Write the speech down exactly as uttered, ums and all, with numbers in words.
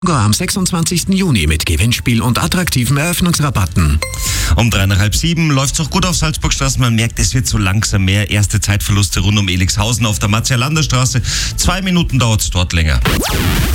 Am sechsundzwanzigsten Juni mit Gewinnspiel und attraktiven Eröffnungsrabatten. Um drei nach halb sieben läuft's auch gut auf Salzburgstraße. Man merkt, es wird so langsam mehr. Erste Zeitverluste rund um Elixhausen auf der Marzia-Lander-Straße. Zwei Minuten dauert's dort länger.